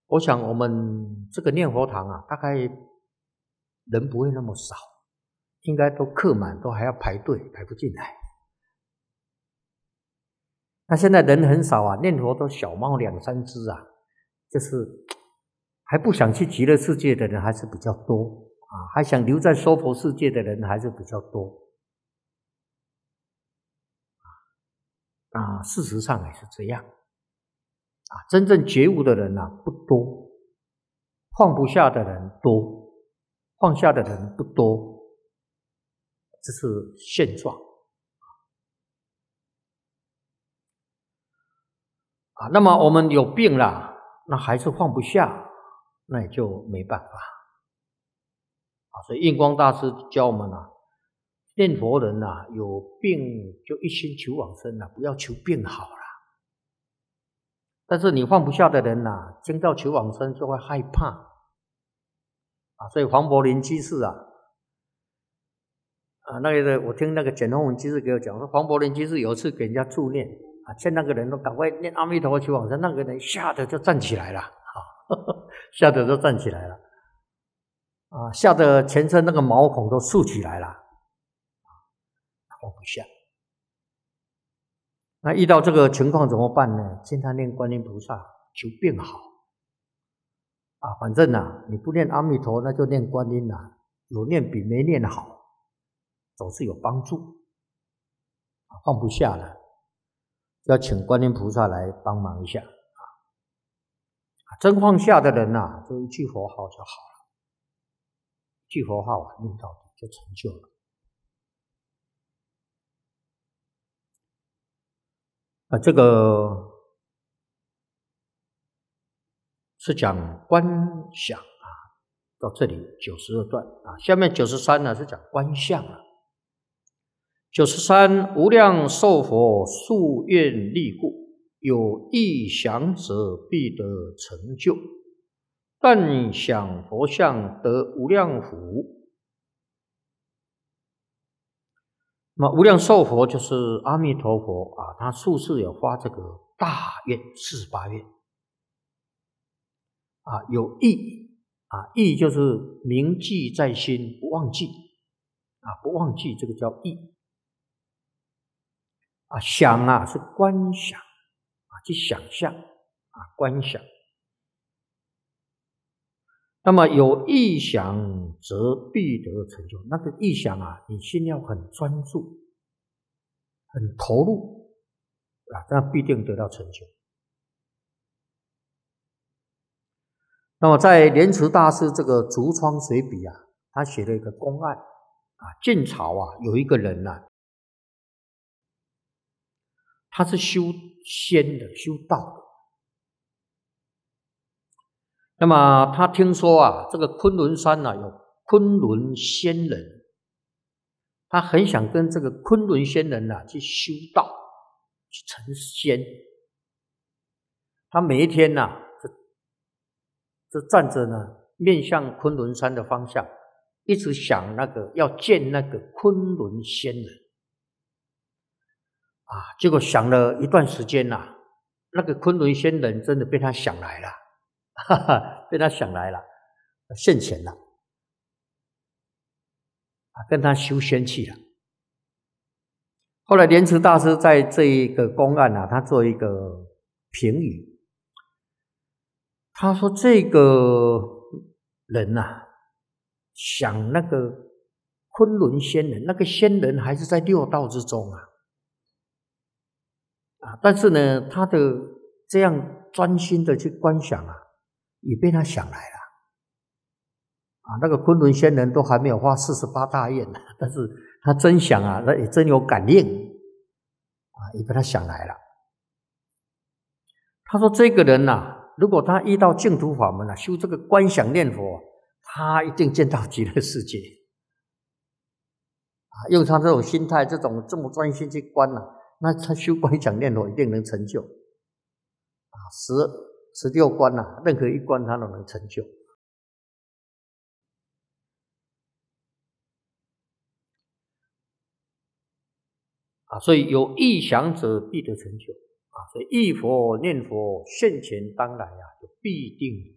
我想我们这个念佛堂啊，大概人不会那么少，应该都客满，都还要排队，排不进来。那现在人很少啊，念佛都小猫2、3只啊，就是还不想去极乐世界的人还是比较多啊，还想留在娑婆世界的人还是比较多啊。事实上也是这样啊，真正觉悟的人啊不多，放不下的人多，放下的人不多，这是现状啊。那么我们有病了，那还是放不下，那也就没办法啊。所以印光大师教我们啊，念佛人啊，有病就一心求往生啊，不要求病好了。但是你放不下的人啊，听到求往生就会害怕啊。所以黄柏林居士啊，那个我听那个简宏文居士给我讲说，黄柏林居士有一次给人家助念啊，劝那个人都赶快念阿弥陀佛求往生，那个人吓得就站起来了啊，吓得就站起来了啊，吓得全身那个毛孔都竖起来了，放不下。那遇到这个情况怎么办呢？劝他念观音菩萨求病好啊，反正啊，你不念阿弥陀，那就念观音啊，有念比没念好，总是有帮助啊。放不下了，要请观音菩萨来帮忙一下啊。真放下的人啊，就一句佛号就好了，一句佛号啊，念到底就成就了。这个是讲观想啊，到这里92段啊，下面93呢是讲观相啊。93无量寿佛夙愿力故，有意想者必得成就，但想佛像得无量福。那么无量寿佛就是阿弥陀佛啊，他术士有发这个大愿48愿啊，有意啊，意就是铭记在心，不忘记啊，不忘记这个叫意啊。想啊是观想啊，去想象啊，观想。那么有意想则必得成就，那个意想啊，你心要很专注，很投入啊，这样必定得到成就。那么在莲池大师这个竹窗随笔啊，他写了一个公案啊，晋朝啊有一个人啊，他是修仙的，修道的。那么他听说啊，这个昆仑山啊有昆仑仙人，他很想跟这个昆仑仙人啊去修道，去成仙。他每一天啊，就站着呢，面向昆仑山的方向，一直想那个要见那个昆仑仙人啊。结果想了一段时间啊，那个昆仑仙人真的被他想来了，哈哈，被他想来了，现前了啊，跟他修仙去了。后来莲池大师在这一个公案啊，他做一个评语，他说这个人啊，想那个昆仑仙人，那个仙人还是在六道之中啊，但是呢，他的这样专心的去观想啊，也被他想来了啊。那个昆仑仙人都还没有发48大愿呢，但是他真想啊，那也真有感应啊，也被他想来了。他说这个人啊，如果他遇到净土法门啊，修这个观想念佛，他一定见到极乐世界啊。用他这种心态，这么专心去观啊，那他修观想念佛一定能成就啊。16观啊，任何一关他都能成就啊。所以有意想者必得成就啊。所以忆佛念佛现前当来啊，就必定